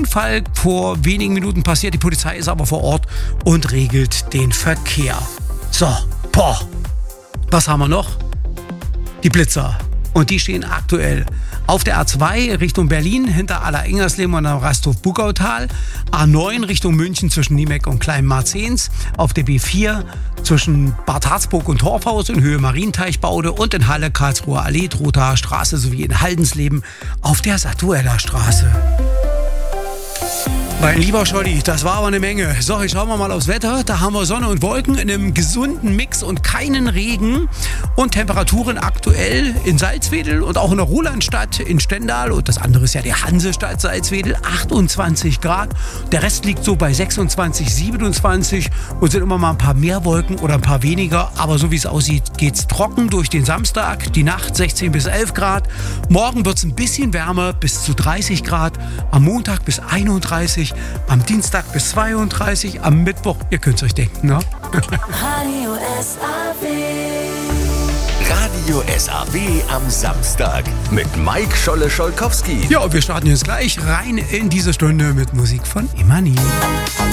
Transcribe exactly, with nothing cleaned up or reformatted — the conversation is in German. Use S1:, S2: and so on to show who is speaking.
S1: Unfall vor wenigen Minuten passiert. Die Polizei ist aber vor Ort und regelt den Verkehr. So, boah. Was haben wir noch? Die Blitzer. Und die stehen aktuell auf der A zwei Richtung Berlin hinter Aller-Ingersleben und am Rasthof-Bugautal. A neun Richtung München zwischen Niemek und Kleinmarzens. Auf der B vier zwischen Bad Harzburg und Torfhaus in Höhe Marienteichbaude und in Halle Karlsruher Allee, Trothaer Straße sowie in Haldensleben auf der Satuella Straße. Mein lieber Scholli, das war aber eine Menge. So, jetzt schauen wir mal aufs Wetter. Da haben wir Sonne und Wolken in einem gesunden Mix und keinen Regen. Und Temperaturen aktuell in Salzwedel und auch in der Rolandstadt in Stendal. Und das andere ist ja die Hansestadt Salzwedel, achtundzwanzig Grad. Der Rest liegt so bei sechsundzwanzig, siebenundzwanzig und sind immer mal ein paar mehr Wolken oder ein paar weniger. Aber so wie es aussieht, geht's trocken durch den Samstag. Die Nacht sechzehn bis elf Grad. Morgen wird's ein bisschen wärmer, bis zu dreißig Grad. Am Montag bis einunddreißig. Am Dienstag bis zweiunddreißig, am Mittwoch, ihr könnt es euch denken, ne?
S2: Radio S A W.
S3: Radio S A W am Samstag mit Mike Scholle-Scholkowski.
S1: Ja, und wir starten jetzt gleich rein in diese Stunde mit Musik von Imani.